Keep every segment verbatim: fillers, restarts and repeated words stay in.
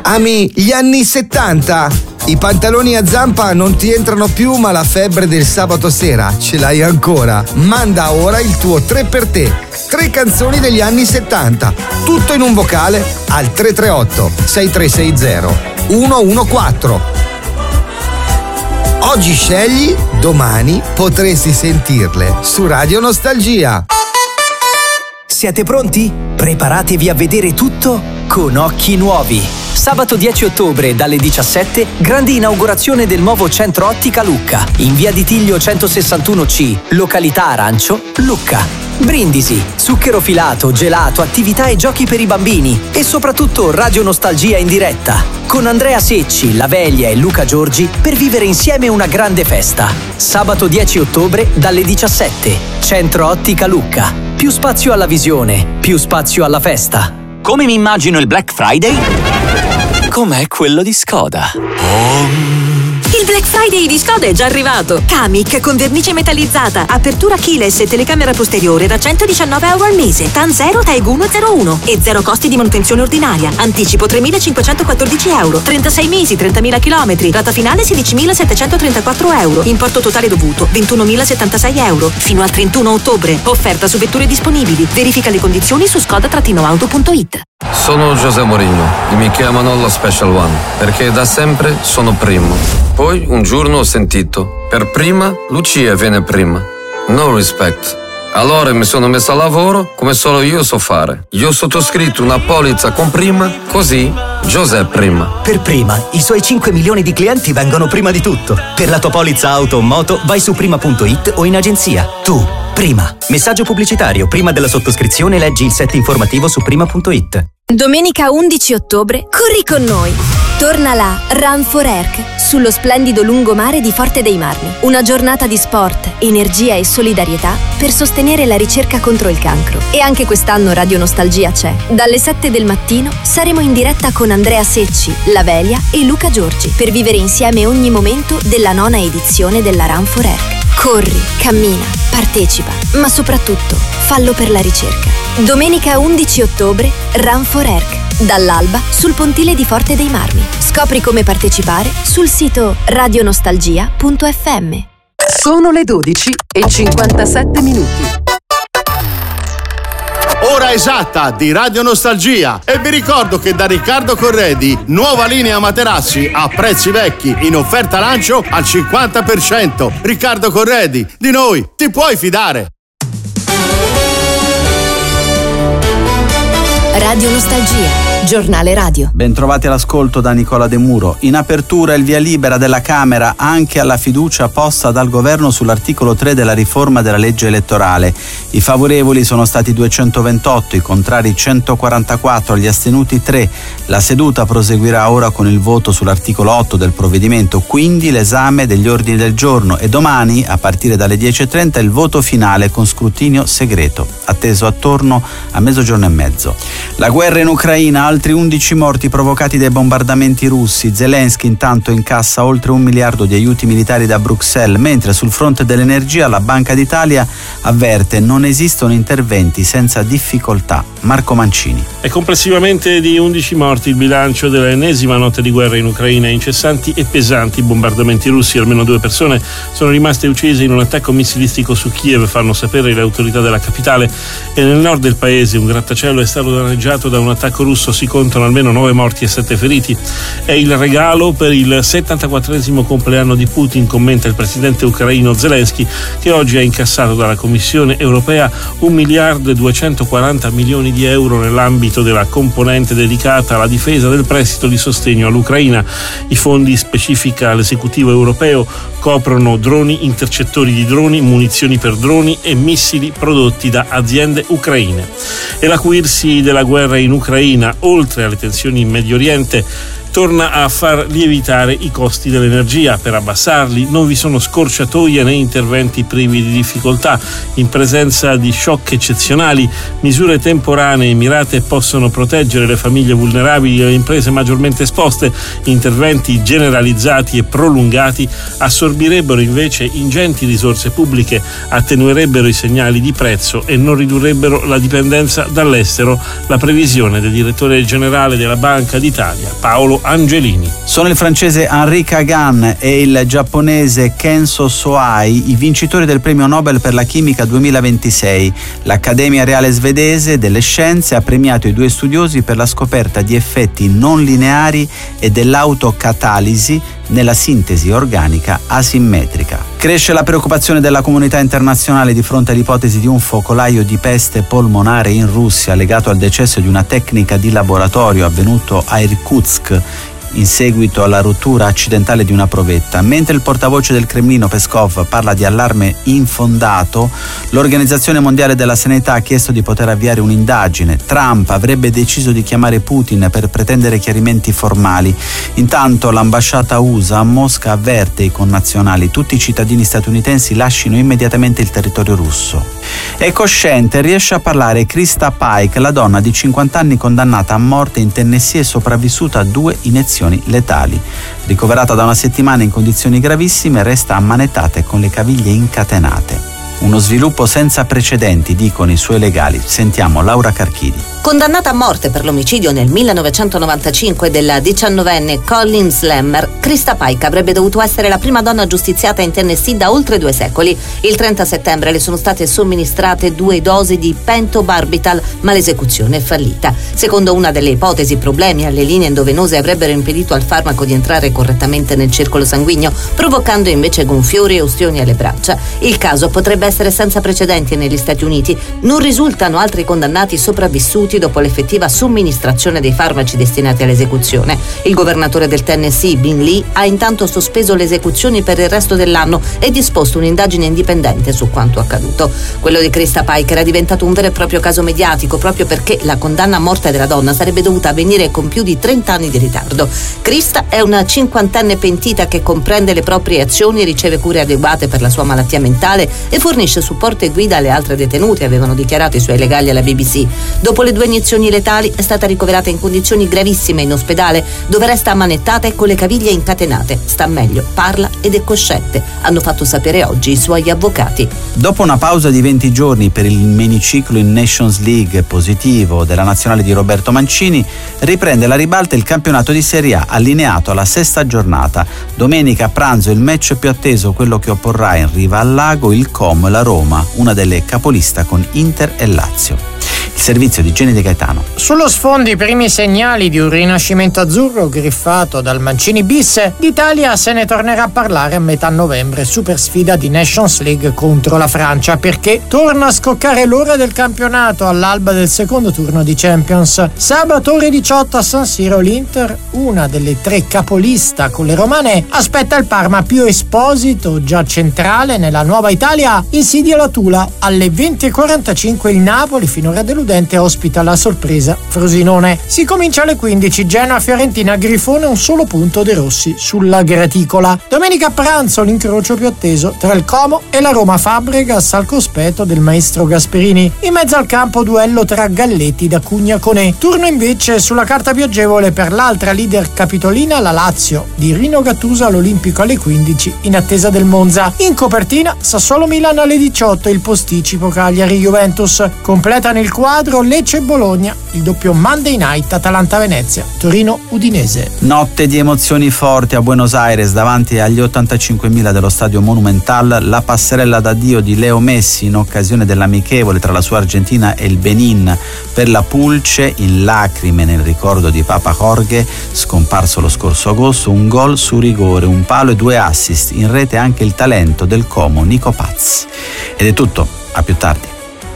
Ami gli anni settanta? I pantaloni a zampa non ti entrano più, ma la febbre del sabato sera ce l'hai ancora. Manda ora il tuo tre per te. Tre canzoni degli anni settanta. Tutto in un vocale al tre tre otto sei tre sei zero uno uno quattro. Oggi scegli, domani potresti sentirle su Radio Nostalgia. Siete pronti? Preparatevi a vedere tutto con occhi nuovi. Sabato dieci ottobre dalle diciassette, grande inaugurazione del nuovo centro ottica Lucca, in via di Tiglio centosessantuno C, località Arancio, Lucca. Brindisi, zucchero filato, gelato, attività e giochi per i bambini e soprattutto Radio Nostalgia in diretta, con Andrea Secci, Lavelia e Luca Giorgi per vivere insieme una grande festa. Sabato dieci ottobre dalle diciassette, Centro Ottica Lucca. Più spazio alla visione, più spazio alla festa. Come mi immagino il Black Friday? Com'è quello di Skoda. Oh. Il Black Friday di Skoda è già arrivato. Kamiq con vernice metallizzata, apertura keyless e telecamera posteriore da centodiciannove euro al mese. TAN zero, T A E G uno zero uno e zero costi di manutenzione ordinaria. Anticipo tremilacinquecentoquattordici euro. trentasei mesi, trentamila chilometri. Rata finale sedicimilasettecentotrentaquattro euro. Importo totale dovuto ventunomilasettantasei euro. Fino al trentuno ottobre. Offerta su vetture disponibili. Verifica le condizioni su skoda auto punto it. Sono José Mourinho e mi chiamano lo Special One perché da sempre sono primo. Poi un giorno ho sentito: per prima Lucia viene prima. No respect. Allora mi sono messo a lavoro come solo io so fare. Io ho sottoscritto una polizza con prima, così José prima. Per prima, i suoi cinque milioni di clienti vengono prima di tutto. Per la tua polizza auto o moto vai su prima punto it o in agenzia. Tu, prima. Messaggio pubblicitario: prima della sottoscrizione leggi il set informativo su prima punto it. Domenica undici ottobre, corri con noi! Torna la Run for Erc sullo splendido lungomare di Forte dei Marmi. Una giornata di sport, energia e solidarietà per sostenere la ricerca contro il cancro. E anche quest'anno Radio Nostalgia c'è. Dalle sette del mattino saremo in diretta con Andrea Secci, Lavelia e Luca Giorgi per vivere insieme ogni momento della nona edizione della Run for Erc. Corri, cammina, partecipa, ma soprattutto fallo per la ricerca. Domenica undici ottobre, Run for Erc. Dall'alba sul pontile di Forte dei Marmi. Scopri come partecipare sul sito radionostalgia punto effe emme. Sono le dodici e cinquantasette minuti. Ora esatta di Radio Nostalgia. E vi ricordo che da Riccardo Corredi, nuova linea materassi a prezzi vecchi, in offerta lancio al cinquanta per cento. Riccardo Corredi, di noi ti puoi fidare. Radio Nostalgia, giornale radio. Bentrovati all'ascolto da Nicola De Muro. In apertura il via libera della Camera anche alla fiducia posta dal governo sull'articolo tre della riforma della legge elettorale. I favorevoli sono stati duecentoventotto, i contrari centoquarantaquattro, gli astenuti tre. La seduta proseguirà ora con il voto sull'articolo otto del provvedimento, quindi l'esame degli ordini del giorno e domani, a partire dalle dieci e trenta, il voto finale con scrutinio segreto, atteso attorno a mezzogiorno e mezzo. La guerra in Ucraina, altri undici morti provocati dai bombardamenti russi. Zelensky intanto incassa oltre un miliardo di aiuti militari da Bruxelles, mentre sul fronte dell'energia la Banca d'Italia avverte: non esistono interventi senza difficoltà. Marco Mancini. È complessivamente di undici morti il bilancio dell'ennesima notte di guerra in Ucraina. Incessanti e pesanti bombardamenti russi, almeno due persone sono rimaste uccise in un attacco missilistico su Kiev, fanno sapere le autorità della capitale, e nel nord del paese un grattacielo è stato danneggiato da un attacco russo. Si contano almeno nove morti e sette feriti. È il regalo per il settantaquattresimo compleanno di Putin, commenta il presidente ucraino Zelensky, che oggi ha incassato dalla Commissione europea un miliardo e duecentoquaranta milioni di euro nell'ambito della componente dedicata alla difesa del prestito di sostegno all'Ucraina. I fondi, specifica l'esecutivo europeo, coprono droni, intercettori di droni, munizioni per droni e missili prodotti da aziende ucraine. E l'acuirsi della guerra in Ucraina, oltre alle tensioni in Medio Oriente, torna a far lievitare i costi dell'energia. Per abbassarli non vi sono scorciatoie né interventi privi di difficoltà. In presenza di shock eccezionali, misure temporanee mirate possono proteggere le famiglie vulnerabili e le imprese maggiormente esposte. Interventi generalizzati e prolungati assorbirebbero invece ingenti risorse pubbliche, attenuerebbero i segnali di prezzo e non ridurrebbero la dipendenza dall'estero. La previsione del direttore generale della Banca d'Italia, Paolo Angelini. Sono il francese Henri Kagan e il giapponese Kenzo Soai i vincitori del premio Nobel per la chimica duemilaventisei. L'Accademia Reale Svedese delle Scienze ha premiato i due studiosi per la scoperta di effetti non lineari e dell'autocatalisi nella sintesi organica asimmetrica. Cresce la preoccupazione della comunità internazionale di fronte all'ipotesi di un focolaio di peste polmonare in Russia legato al decesso di una tecnica di laboratorio avvenuto a Irkutsk in seguito alla rottura accidentale di una provetta. Mentre il portavoce del Cremlino Peskov parla di allarme infondato, l'Organizzazione Mondiale della Sanità ha chiesto di poter avviare un'indagine. Trump avrebbe deciso di chiamare Putin per pretendere chiarimenti formali. Intanto l'ambasciata U S A a Mosca avverte i connazionali: tutti i cittadini statunitensi lascino immediatamente il territorio russo. È cosciente, riesce a parlare Krista Pike, la donna di cinquanta anni condannata a morte in Tennessee e sopravvissuta a due iniezioni letali. Ricoverata da una settimana in condizioni gravissime, resta ammanettata e con le caviglie incatenate. Uno sviluppo senza precedenti, dicono i suoi legali. Sentiamo Laura Carchidi. Condannata a morte per l'omicidio nel millenovecentonovantacinque della diciannovenne Colleen Slammer, Krista Pike avrebbe dovuto essere la prima donna giustiziata in Tennessee da oltre due secoli. Il trenta settembre le sono state somministrate due dosi di pentobarbital, ma l'esecuzione è fallita. Secondo una delle ipotesi, problemi alle linee endovenose avrebbero impedito al farmaco di entrare correttamente nel circolo sanguigno, provocando invece gonfiori e ustioni alle braccia. Il caso potrebbe essere senza precedenti negli Stati Uniti. Non risultano altri condannati sopravvissuti dopo l'effettiva somministrazione dei farmaci destinati all'esecuzione. Il governatore del Tennessee, Bin Lee, ha intanto sospeso le esecuzioni per il resto dell'anno e disposto un'indagine indipendente su quanto accaduto. Quello di Krista Pike era diventato un vero e proprio caso mediatico proprio perché la condanna a morte della donna sarebbe dovuta avvenire con più di trenta anni di ritardo. Krista è una cinquantenne pentita che comprende le proprie azioni, riceve cure adeguate per la sua malattia mentale e fornisce supporto e guida alle altre detenute, avevano dichiarato i suoi legali alla B B C. Dopo le due iniezioni letali è stata ricoverata in condizioni gravissime in ospedale, dove resta ammanettata e con le caviglie incatenate. Sta meglio, parla ed è cosciente, hanno fatto sapere oggi i suoi avvocati. Dopo una pausa di venti giorni per il miniciclo in Nations League positivo della nazionale di Roberto Mancini, riprende la ribalta il campionato di Serie A, allineato alla sesta giornata. Domenica a pranzo il match più atteso, quello che opporrà in riva al lago il Como e la Roma, una delle capolista con Inter e Lazio. Il servizio di Jenny De Gaetano. Sullo sfondo i primi segnali di un rinascimento azzurro griffato dal Mancini bis, d'Italia se ne tornerà a parlare a metà novembre, super sfida di Nations League contro la Francia, perché torna a scoccare l'ora del campionato all'alba del secondo turno di Champions. Sabato ore diciotto a San Siro l'Inter, una delle tre capolista con le romane, aspetta il Parma. Pio Esposito, già centrale nella nuova Italia, insidia la Tula. Alle venti e quarantacinque il Napoli, finora deludente, ospita la sorpresa Frosinone. Si comincia alle quindici, Genoa-Fiorentina, Grifone, un solo punto De Rossi sulla graticola. Domenica a pranzo l'incrocio più atteso tra il Como e la Roma, Fabregas al cospetto del maestro Gasperini. In mezzo al campo duello tra Galletti da Cugna-Conè. Turno invece sulla carta più agevole per l'altra leader capitolina, la Lazio di Rino Gattuso all'Olimpico alle quindici in attesa del Monza. In copertina Sassuolo-Milan alle diciotto, il posticipo Cagliari-Juventus. Completano il quadro Lecce e Bologna, il doppio Monday Night Atalanta-Venezia, Torino-Udinese. Notte di emozioni forti a Buenos Aires davanti agli ottantacinquemila dello stadio Monumental, la passerella d'addio di Leo Messi in occasione dell'amichevole tra la sua Argentina e il Benin per la Pulce, in lacrime nel ricordo di Papa Jorge, scomparso lo scorso agosto. Un gol su rigore, un palo e due assist, in rete anche il talento del Como Nico Paz. Ed è tutto, a più tardi.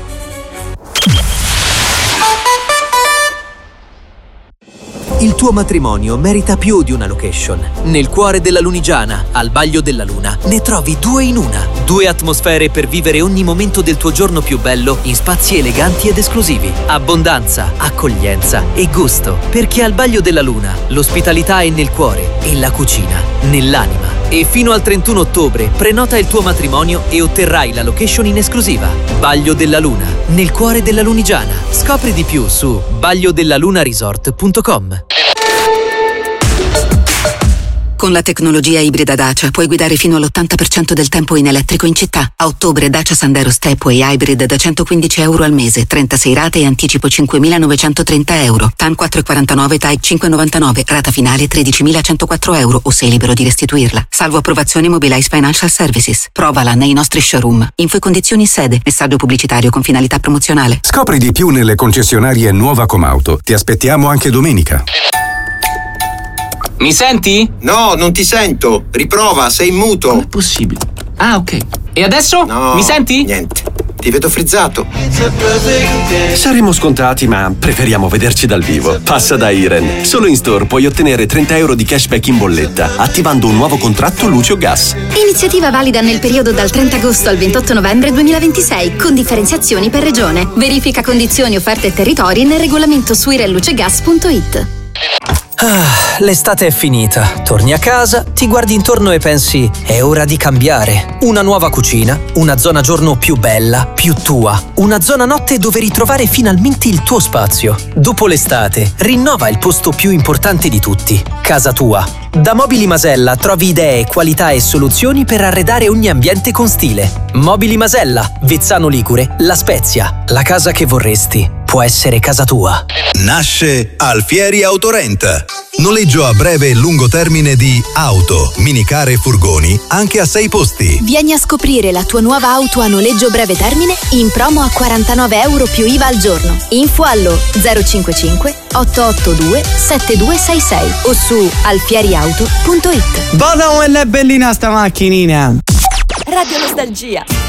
Il tuo matrimonio merita più di una location. Nel cuore della Lunigiana, al Baglio della Luna, ne trovi due in una. Due atmosfere per vivere ogni momento del tuo giorno più bello in spazi eleganti ed esclusivi. Abbondanza, accoglienza e gusto. Perché al Baglio della Luna l'ospitalità è nel cuore e la cucina nell'anima. E fino al trentuno ottobre prenota il tuo matrimonio e otterrai la location in esclusiva. Baglio della Luna, nel cuore della Lunigiana. Scopri di più su baglio della luna resort punto com. Con la tecnologia ibrida Dacia puoi guidare fino all'ottanta per cento del tempo in elettrico in città. A ottobre Dacia Sandero Stepway Hybrid da centoquindici euro al mese, trentasei rate e anticipo cinquemilanovecentotrenta euro. T A N quattro virgola quarantanove, Type cinque virgola novantanove, rata finale tredicimilacentoquattro euro o sei libero di restituirla. Salvo approvazione Mobilize Financial Services. Provala nei nostri showroom. Info e condizioni in sede. Messaggio pubblicitario con finalità promozionale. Scopri di più nelle concessionarie Nuova Comauto. Ti aspettiamo anche domenica. Mi senti? No, non ti sento. Riprova, sei in muto. Com'è possibile? Ah, ok. E adesso? No. Mi senti? Niente. Ti vedo frizzato. Saremo scontati, ma preferiamo vederci dal vivo. Passa da Iren. Solo in store puoi ottenere trenta euro di cashback in bolletta, attivando un nuovo contratto luce o gas. Iniziativa valida nel periodo dal trenta agosto al ventotto novembre duemilaventisei, con differenziazioni per regione. Verifica condizioni, offerte e territori nel regolamento su irenlucegas punto it. Ah, l'estate è finita. Torni a casa, ti guardi intorno e pensi: è ora di cambiare. Una nuova cucina, una zona giorno più bella, più tua. Una zona notte dove ritrovare finalmente il tuo spazio. Dopo l'estate, rinnova il posto più importante di tutti: casa tua. Da Mobili Masella trovi idee, qualità e soluzioni per arredare ogni ambiente con stile. Mobili Masella, Vezzano Ligure, La Spezia. La casa che vorresti può essere casa tua. Nasce Alfieri Autorent. Noleggio a breve e lungo termine di auto, minicar e furgoni, anche a sei posti. Vieni a scoprire la tua nuova auto a noleggio breve termine in promo a quarantanove euro più I V A al giorno. Info allo zero cinquantacinque ottocentottantadue settantadue sessantasei o su alfieriauto punto it. Buona, è bellina sta macchinina. Radio Nostalgia.